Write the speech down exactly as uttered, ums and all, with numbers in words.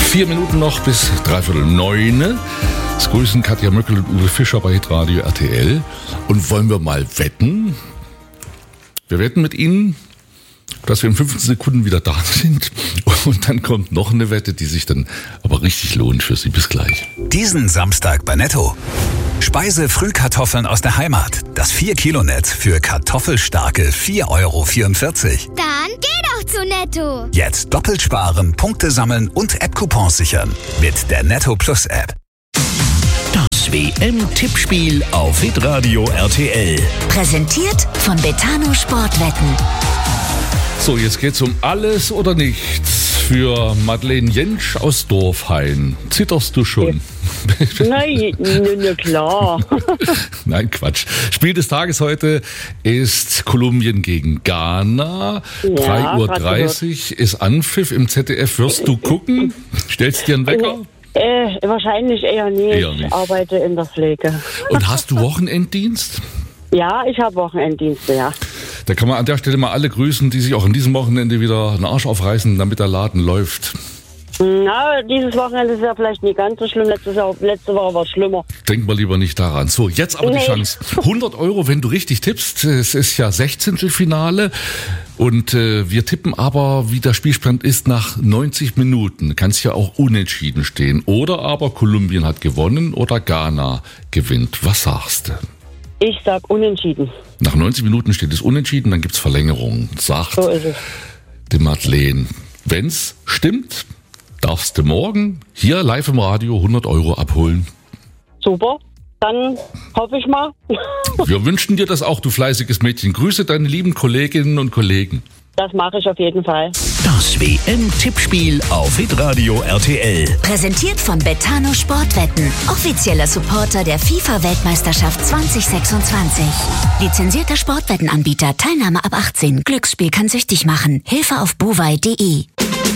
Vier Minuten noch bis dreiviertel neun. Es grüßen Katja Möckel und Uwe Fischer bei Hitradio R T L. Und wollen wir mal wetten? Wir wetten mit Ihnen, dass wir in fünfzehn Sekunden wieder da sind. Und dann kommt noch eine Wette, die sich dann aber richtig lohnt für Sie. Bis gleich. Diesen Samstag bei Netto. Speise-Frühkartoffeln aus der Heimat. Das vier Kilo Netz für kartoffelstarke vier Euro vierundvierzig. Dann geh doch zu Netto. Jetzt doppelt sparen, Punkte sammeln und App-Coupons sichern. Mit der Netto Plus App. Das W M-Tippspiel auf Hitradio R T L. Präsentiert von Betano Sportwetten. So, jetzt geht's um alles oder nichts für Madeleine Jentsch aus Dorfhain. Zitterst du schon? Nein, na klar. Nein, Quatsch. Spiel des Tages heute ist Kolumbien gegen Ghana. Ja, drei Uhr dreißig ist Anpfiff im Z D F. Wirst du gucken? Stellst dir einen Wecker? Äh, wahrscheinlich eher nicht. Eher nicht. Ich arbeite in der Pflege. Und hast du Wochenenddienst? Ja, ich habe Wochenenddienste, ja. Da kann man an der Stelle mal alle grüßen, die sich auch an diesem Wochenende wieder einen Arsch aufreißen, damit der Laden läuft. Na, dieses Wochenende ist ja vielleicht nicht ganz so schlimm. Letztes Jahr, letzte Woche war es schlimmer. Denk mal lieber nicht daran. So, jetzt aber Nee. die Chance. hundert Euro, wenn du richtig tippst. Es ist ja Sechzehntelfinale. Und äh, wir tippen aber, wie der Spielstand ist, nach neunzig Minuten. Kann es ja auch unentschieden stehen. Oder aber Kolumbien hat gewonnen oder Ghana gewinnt. Was sagst du? Ich sag unentschieden. Nach neunzig Minuten steht es unentschieden, dann gibt's Verlängerung. Sagt So ist es. die Madeleine. Wenn's stimmt, darfst du morgen hier live im Radio hundert Euro abholen. Super. Dann hoffe ich mal. Wir wünschen dir das auch, du fleißiges Mädchen. Grüße deine lieben Kolleginnen und Kollegen. Das mache ich auf jeden Fall. Das W M-Tippspiel auf Hitradio R T L. Präsentiert von Betano Sportwetten. Offizieller Supporter der FIFA-Weltmeisterschaft zwanzig sechsundzwanzig. Lizenzierter Sportwettenanbieter. Teilnahme ab achtzehn. Glücksspiel kann süchtig machen. Hilfe auf bovai punkt de.